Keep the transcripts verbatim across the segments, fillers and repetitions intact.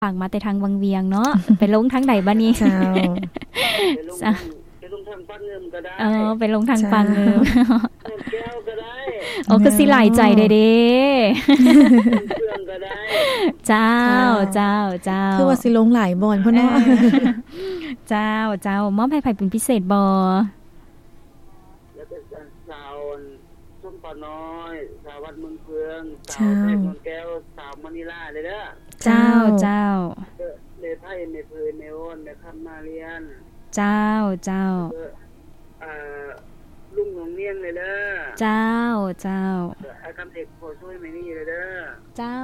ฝั่งมาแต่ทางวังเวียงเนาะ ไปลงทางใดบ้านี้เจ้าไปลงไปลงทางปังเงิมก็ได้เออไปลงทางปังเงิมแก้วก็ได้โอ้คือสิหลายใจเด้เด้เครื่องก็ได้เจ้าเจ้าเจ้าคือว่าสิลงหลายบ่อนพ่อเนาะเจ้าเจ้ามอบให้ไผเป็นพิเศษบ่แล้วก็สาวส้มปาน้อยสาววัดเมืองเฟืองสาวแพงนนแก้วสาวมะนิลาเลยเด้อเจ้าเจ้าเนไพ่เนเพยเนโอนเนคำมาเรียนเจ้าเจ้าเอ่อลุงของเนียงเลยเด้อเจ้าเจ้าไอ้คำเด็กพอช่วยไม่นี่เลยเด้อเจ้า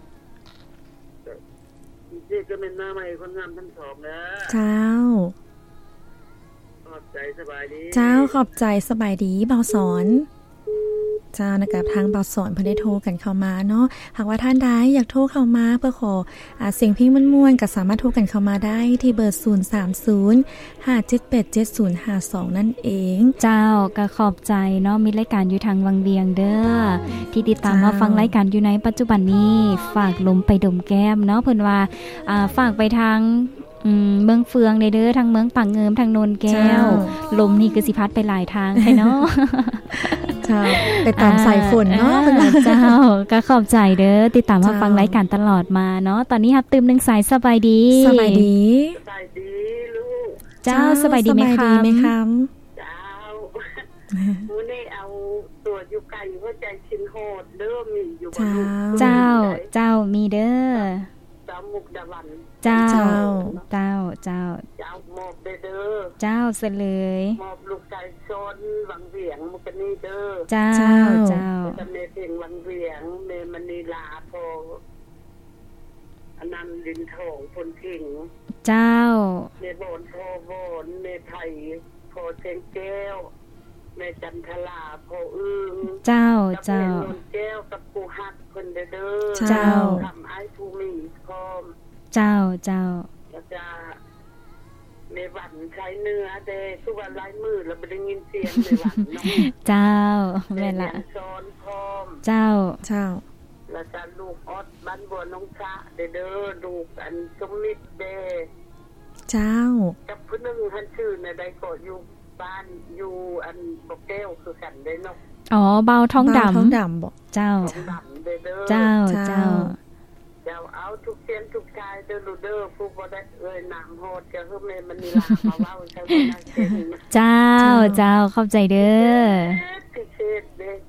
เจ๊ก็เป็นหน้าใหม่คนงามทั้งสองนะเจ้าขอบใจสบายดีเจ้าขอบใจสบายดีเบาสอนเจ้านะคะทางเบาสอนเพิ่นได้โทรกันเข้ามาเนาะหากว่าท่านใดอยากโทรเข้ามาเพื่อขออ่าเสียงเพลงม่วนๆก็สามารถโทรกันเข้ามาได้ที่เบอร์ศูนย์ สาม ศูนย์ ห้า เจ็ด แปด เจ็ด ศูนย์ ห้า สองนั่นเองเจ้าก็ขอบใจเนาะมีรายการอยู่ทางวังเวียงเด้อที่ติดตามมาฟังรายการอยู่ในปัจจุบันนี้ฝากลมไปดมแก้มเนาะเพิ่นว่าอ่าฝากไปทางอืมเมืองเฟืองเด้อทางเมืองปังเงิมทางโนนแก้วลมนี่คือสิพัดไปหลายทางใช่เนาะเจ้าไปตามสายฝนเนาะเจ้าก็ขอบใจเด้อติดตามมาฟังรายการตลอดมาเนาะตอนนี้รับตื่มนึงสายสบายดีสบายดีสบายดีลูกเจ้าสบายดีมั้ยคะมั้ยคะเจ้ามื้อนี้เอาตัวอยู่ไกลหัวใจชินโหดเด้อมีอยู่บ่ลูกเจ้าเจ้ามีเด้อเจ้ามุกดาวันเจ้าเจ้าเจ้าเจ้ามอบเด้อเจ้าเสลยมอบลูกไก่ชนวังเวียงมุกนี่เด้อเจ้าเจ้าจะเมเพลงวังเวียงเมมณีลาพออนันต์ดินทองพลทิ้งเจ้าเมโบนพอโบนเมไทยพอเชงแก้วเมจันทลาพออึ้งเจ้าเจ้าเมนนแก้วกับปูฮักเพิ่นเด้อเจ้าทำไอ้ภูมิพร้อมเจ้าเจ้าแล้วจะในวันใช้เนื้อเด้สุวรรณลายมือแล้วบ่ได้ยินเสียงในวันเนาะเจ้าแม่ละซ้อนพร้อมเจ้าเจ้าแล้วจะลูกออดบ้านบัวน้องชะเด้อลูกอันสมมิตรเด้เจ้ากับผู้นึงท่านชื่อในใดก็อยู่บ้านอยู่อันบ่แก้วคือกันได้เนาะอ๋อเบาท้องดำท้องดำบ่เจ้าเจ้าเจ้าเจ้าเอาทุกเสียนทุกกายเด้อลูเด้อผู้บ่ได้เอ่ยนามโหดก็คือแม่มันนี่ล่ะมาเว้าใช่บ่ได้เช่นเจ้าเจ้าเข้าใจเด้อพิเศษเด้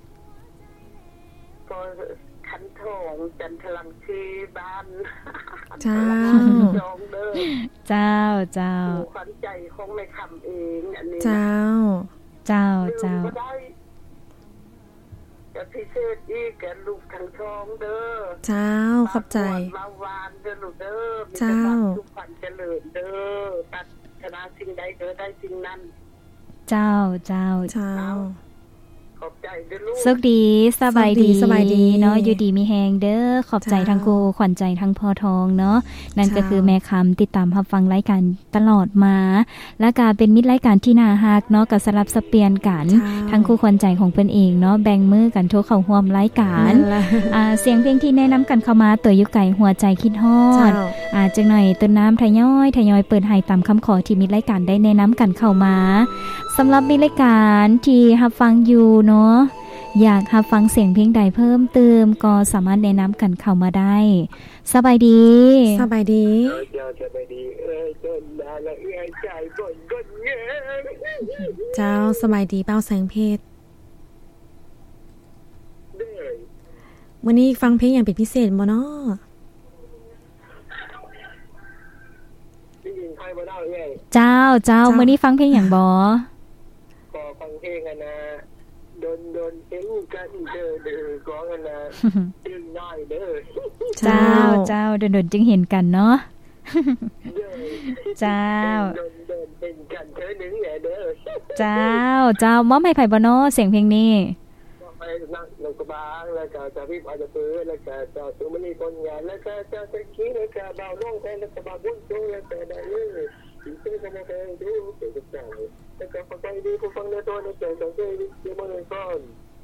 พอขันทองจันทลังชีบ้านเจ้าจองเด้อเจ้าเจ้าขวัญใจของแม่คำเองอันนี้เจ้าเจ้าเจ้าจะพิเศษอีกแกลูกทั้งท้องเด้อเจ้าขอบใจมาวานเด้อลูกเด้อเจ้าทุกฝันเจริญเด้อตัดชนะสิ่งใดเด้อได้สิ่งนั้นเจ้าเจ้าเจ้าขอบใจเด้อลูกสุขดีสบายดีสบายดีเนาะอยู่ดีมีแฮงเด้อขอบใจทั้งครูขวัญใจทั้งพ่อทองเนาะนั่นก็คือแม่คำติดตามรับฟังรายการตลอดมาและก็เป็นมิตรรายการที่น่าฮักเนาะก็สลับสับเปลี่ยนกันทั้งครูขวัญใจของเพิ่นเองเนาะแบ่งมือกันโทรเข้าร่วมรายการอ่าเสียงเพลงที่แนะนำกันเข้ามาตัวอยู่ไกลหัวใจคิดฮอดอ่าจังหน่อยต้นน้ำทยอยทยอยเปิดให้ตามคำขอที่มิตรรายการได้แนะนำกันเข้ามาสำหรับมิตรรายการที่รับฟังอยู่เนาะอยากรับฟังเสียงเพลงใดเพิ่มเติมก็สามารถแนะนำกันเข้ามาได้สบายดีสบายดีเจ้าสบายดีเอ้ยต้นนาละเอ้ยใจบ่นก้นเงี้ยเจ้าสบายดีเป้าแสงเพชรวันนี้ฟังเพลงอย่างเป็นพิเศษบ่เนาะเจ้าเจ้าวันนี้ฟังเพลงอย่างบ่ก็ฟังเพลงกันนะโดนโดนเอ็งกันเด้อเด้อก็กันนะจึงน้อยเด้อเจ้าเจ้าโดนโดนจึงเห็นกันเนาะเจ้าโดนโดนเป็นกันเธอหนึ่งแหละเด้อเจ้าเจ้ามอบให้ไผบ่เนาะเสียงเพลงนี้ไปนั่งลงกระบางแล้วก็จะพี่อาจจะปื้อแล้วก็จะสุมณีคนงานแล้วก็จะตะกี้แล้วก็เบาลงแทนแล้วก็บาบุญโตแล้วก็ได้เลยถึงจะก็มาแทนดูเป็นจังแล้วก็ฟังดีผู้ฟังในตัวในใจสังเกตดีมาเลยก่อน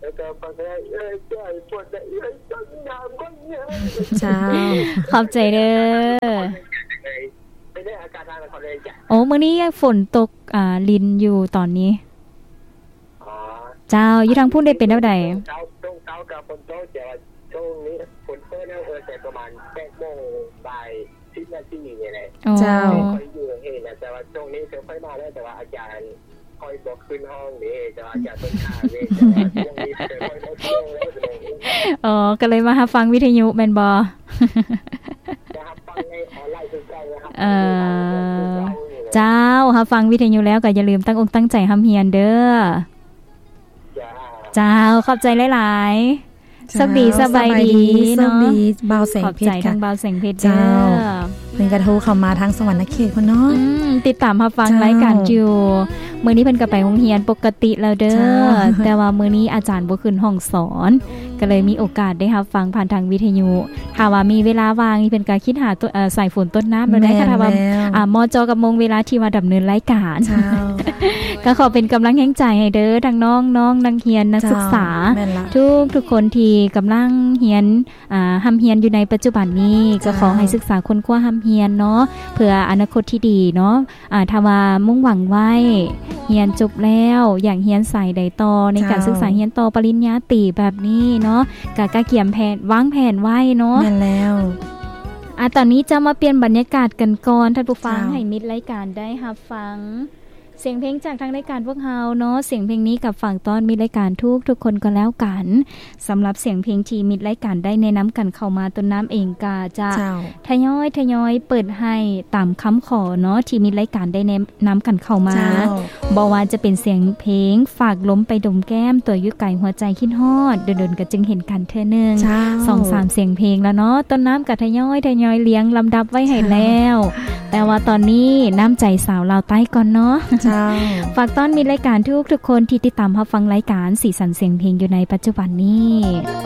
แล้วก็ฟังได้เอ้ยใจปวดได้เอ้ยจนน้ำก็เยอะเจ้าขอบใจเด้อไม่ได้อากาศทางนครเลยจ้ะโอ้มื้อนี้ฝนตกอ่าลินอยู่ตอนนี้อ๋อเจ้าอยู่ทางพุ่นได้เป็นเท่าใดเช้าตรงเช้ากับฝนตกแต่ว่าช่วงนี้ฝนเพิ่มแล้วเออแต่ประมาณแปดโมงบ่ายสิบนาทีนี่แหละเจ้าค่อยอยู่เห็นนะแต่ว่าช่วงนี้เธอค่อยมาแล้วแต่ว่าอาจารย์ค่อยบอกขึ้นห้องนี่แต่ว่าอาจารย์ต้นขาเว้ยแต่ว่าช่วงนี้เธอค่อยมาเที่ยวแล้วอ๋อก็เลยมาฟังวิทยุแม่นบ่นะครับฟังในออนไลน์คือกันนะครับเออเจ้าหาฟังวิทยุแล้วก็อย่าลืมตั้งอกตั้งใจทำเฮียนเด้อเจ้าขอบใจหลายๆสวัสดีสบายดีเนาะเบาแสงเพชรค่ะขอบใจทางเบาแสงเพชรเจ้าเพิ่นก็โทรเข้ามาทางสวรรณเขตพุ่นเนาะติดตามรับฟังรายการอยู่มื้อนี้เพิ่นก็ไปโรงเรียนปกติแล้วเด้อแต่ว่ามื้อนี้อาจารย์บ่ขึ้นห้องสอนก็เลยมีโอกาสได้รับฟังผ่านทางวิทยุถ้าว่ามีเวลาว่างนี่เพิ่นก็คิดหาตัวเอ่อสายฝนต้นน้ำแล้วได้ค่ะถ้าว่าอ่ามจกับมงเวลาที่ว่าดำเนินรายการก็ขอเป็นกำลังแห่งใจให้เด้อทั้งน้องน้องนักเรียนนักศึกษาทุกทุกคนที่กำลังเรียนอ่าร่ำเรียนอยู่ในปัจจุบันนี้ก็ขอให้ศึกษาค้นคว้าร่ำเรียนเนาะเพื่ออนาคตที่ดีเนาะอ่าถ้าว่ามุ่งหวังไว้เรียนจบแล้วอย่างเรียนสายใดต่อในการศึกษาเรียนต่อปริญญาตรีแบบนี้เนาะก็กะเขียนแผนวางแผนไว้เนาะแม่นแล้วอ่ะตอนนี้จะมาเปลี่ยนบรรยากาศกันก่อนท่านผู้ฟังให้มิตรรายการได้รับฟังเสียงเพลงจากทางรายการพวกเฮาเนาะเสียงเพลงนี้กับฝั่งต้อนมิตรรายการทุกทุกคนก็แล้วกันสำหรับเสียงเพลงที่มิตรรายการได้แนะนำกันเข้ามาต้นน้ำเองก็จะทยอยทยอยเปิดให้ตามคำขอเนาะที่มิตรรายการได้แนะนำกันเข้ามาบ่ว่าจะเป็นเสียงเพลงฝากล้มไปดมแก้มตัวอยู่ไกลหัวใจคิดฮอดเดินๆก็จึงเห็นกันเทื่อนึง สองสาม เสียงเพลงแล้วเนาะต้นน้ำก็ทยอยทยอยเลี้ยงลำดับไว้ให้แล้วแต่ว่าตอนนี้น้ำใจสาวลาวใต้ก่อนเนาะฝากต้อนมีรายการทุกทุกคนที่ติดตามรับฟังรายการสีสันเสียงเพลงอยู่ในปัจจุบันนี้